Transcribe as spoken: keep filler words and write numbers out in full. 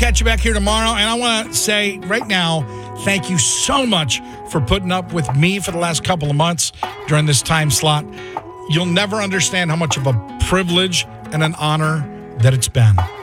Catch you back here tomorrow. And I want to say right now, thank you so much for putting up with me for the last couple of months during this time slot. You'll never understand how much of a privilege and an honor that it's been.